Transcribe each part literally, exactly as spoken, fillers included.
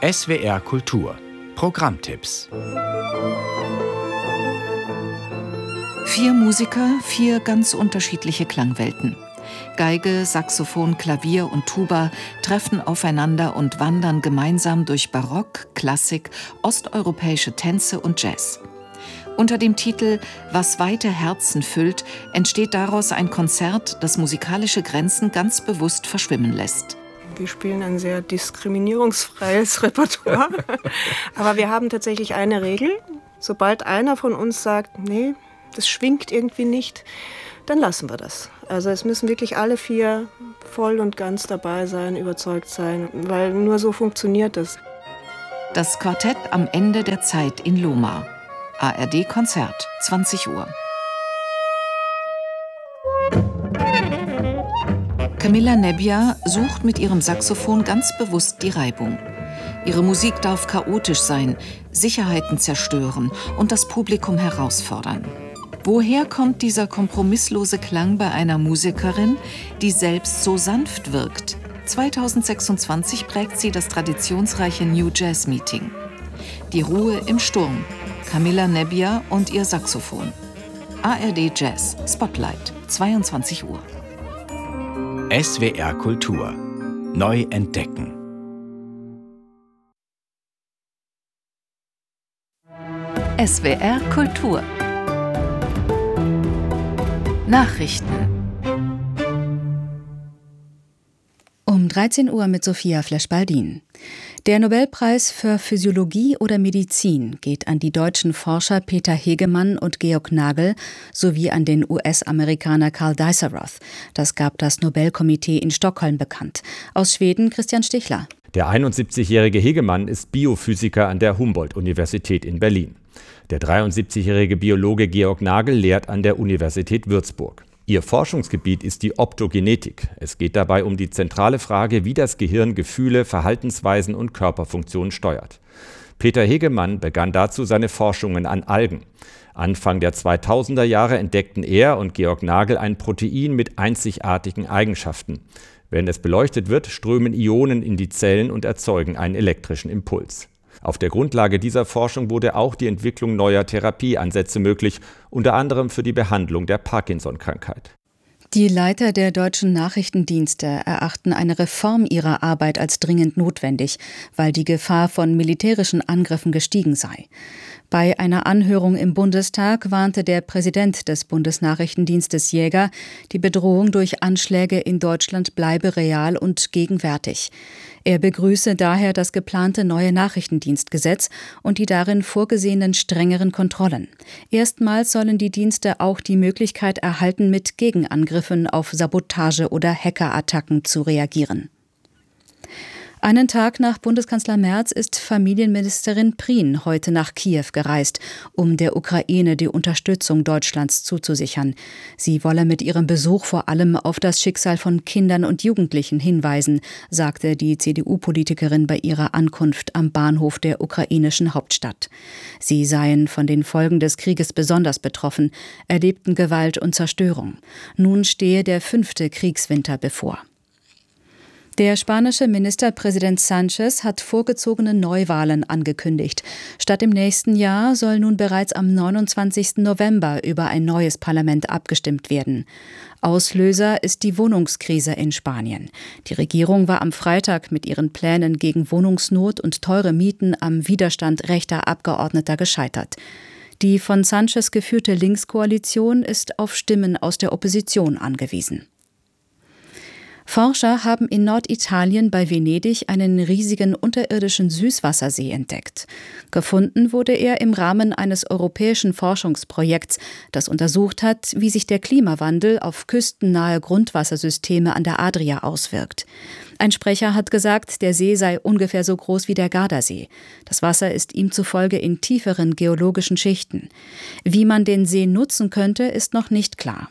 S W R Kultur Programmtipps. Vier Musiker, vier ganz unterschiedliche Klangwelten. Geige, Saxophon, Klavier und Tuba treffen aufeinander und wandern gemeinsam durch Barock, Klassik, osteuropäische Tänze und Jazz. Unter dem Titel »Was weite Herzen füllt« entsteht daraus ein Konzert, das musikalische Grenzen ganz bewusst verschwimmen lässt. Wir spielen ein sehr diskriminierungsfreies Repertoire, aber wir haben tatsächlich eine Regel. Sobald einer von uns sagt, nee, das schwingt irgendwie nicht, dann lassen wir das. Also es müssen wirklich alle vier voll und ganz dabei sein, überzeugt sein, weil nur so funktioniert es. Das Quartett am Ende der Zeit in Loma. A R D-Konzert, zwanzig Uhr. Camilla Nebbia sucht mit ihrem Saxophon ganz bewusst die Reibung. Ihre Musik darf chaotisch sein, Sicherheiten zerstören und das Publikum herausfordern. Woher kommt dieser kompromisslose Klang bei einer Musikerin, die selbst so sanft wirkt? zweitausendsechsundzwanzig prägt sie das traditionsreiche New Jazz Meeting. Die Ruhe im Sturm. Camilla Nebbia und ihr Saxophon. A R D Jazz Spotlight, zweiundzwanzig Uhr. S W R Kultur. Neu entdecken. S W R Kultur. Nachrichten. Um dreizehn Uhr mit Sophia Flesch-Baldin. Der Nobelpreis für Physiologie oder Medizin geht an die deutschen Forscher Peter Hegemann und Georg Nagel sowie an den U S-Amerikaner Karl Diceroth. Das gab das Nobelkomitee in Stockholm bekannt. Aus Schweden Christian Stichler. Der einundsiebzigjährige Hegemann ist Biophysiker an der Humboldt-Universität in Berlin. Der dreiundsiebzigjährige Biologe Georg Nagel lehrt an der Universität Würzburg. Ihr Forschungsgebiet ist die Optogenetik. Es geht dabei um die zentrale Frage, wie das Gehirn Gefühle, Verhaltensweisen und Körperfunktionen steuert. Peter Hegemann begann dazu seine Forschungen an Algen. Anfang der zweitausender Jahre entdeckten er und Georg Nagel ein Protein mit einzigartigen Eigenschaften. Wenn es beleuchtet wird, strömen Ionen in die Zellen und erzeugen einen elektrischen Impuls. Auf der Grundlage dieser Forschung wurde auch die Entwicklung neuer Therapieansätze möglich, unter anderem für die Behandlung der Parkinson-Krankheit. Die Leiter der deutschen Nachrichtendienste erachten eine Reform ihrer Arbeit als dringend notwendig, weil die Gefahr von militärischen Angriffen gestiegen sei. Bei einer Anhörung im Bundestag warnte der Präsident des Bundesnachrichtendienstes Jäger, die Bedrohung durch Anschläge in Deutschland bleibe real und gegenwärtig. Er begrüße daher das geplante neue Nachrichtendienstgesetz und die darin vorgesehenen strengeren Kontrollen. Erstmals sollen die Dienste auch die Möglichkeit erhalten, mit Gegenangriffen auf Sabotage- oder Hackerattacken zu reagieren. Einen Tag nach Bundeskanzler Merz ist Familienministerin Prien heute nach Kiew gereist, um der Ukraine die Unterstützung Deutschlands zuzusichern. Sie wolle mit ihrem Besuch vor allem auf das Schicksal von Kindern und Jugendlichen hinweisen, sagte die C D U-Politikerin bei ihrer Ankunft am Bahnhof der ukrainischen Hauptstadt. Sie seien von den Folgen des Krieges besonders betroffen, erlebten Gewalt und Zerstörung. Nun stehe der fünfte Kriegswinter bevor. Der spanische Ministerpräsident Sánchez hat vorgezogene Neuwahlen angekündigt. Statt im nächsten Jahr soll nun bereits am neunundzwanzigsten November über ein neues Parlament abgestimmt werden. Auslöser ist die Wohnungskrise in Spanien. Die Regierung war am Freitag mit ihren Plänen gegen Wohnungsnot und teure Mieten am Widerstand rechter Abgeordneter gescheitert. Die von Sánchez geführte Linkskoalition ist auf Stimmen aus der Opposition angewiesen. Forscher haben in Norditalien bei Venedig einen riesigen unterirdischen Süßwassersee entdeckt. Gefunden wurde er im Rahmen eines europäischen Forschungsprojekts, das untersucht hat, wie sich der Klimawandel auf küstennahe Grundwassersysteme an der Adria auswirkt. Ein Sprecher hat gesagt, der See sei ungefähr so groß wie der Gardasee. Das Wasser ist ihm zufolge in tieferen geologischen Schichten. Wie man den See nutzen könnte, ist noch nicht klar.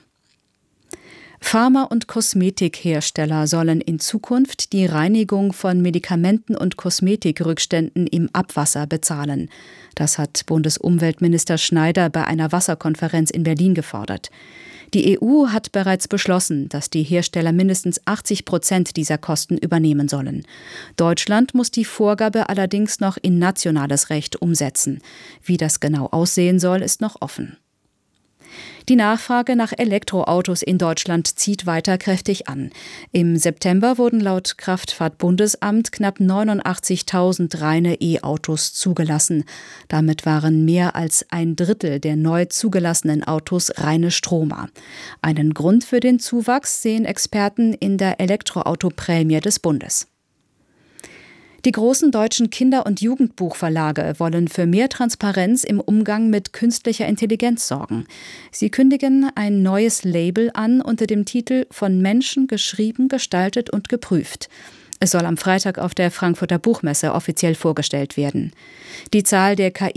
Pharma- und Kosmetikhersteller sollen in Zukunft die Reinigung von Medikamenten und Kosmetikrückständen im Abwasser bezahlen. Das hat Bundesumweltminister Schneider bei einer Wasserkonferenz in Berlin gefordert. Die E U hat bereits beschlossen, dass die Hersteller mindestens achtzig Prozent dieser Kosten übernehmen sollen. Deutschland muss die Vorgabe allerdings noch in nationales Recht umsetzen. Wie das genau aussehen soll, ist noch offen. Die Nachfrage nach Elektroautos in Deutschland zieht weiter kräftig an. Im September wurden laut Kraftfahrtbundesamt knapp neunundachtzigtausend reine E-Autos zugelassen. Damit waren mehr als ein Drittel der neu zugelassenen Autos reine Stromer. Einen Grund für den Zuwachs sehen Experten in der Elektroautoprämie des Bundes. Die großen deutschen Kinder- und Jugendbuchverlage wollen für mehr Transparenz im Umgang mit künstlicher Intelligenz sorgen. Sie kündigen ein neues Label an unter dem Titel »Von Menschen geschrieben, gestaltet und geprüft«. Es soll am Freitag auf der Frankfurter Buchmesse offiziell vorgestellt werden. Die Zahl der K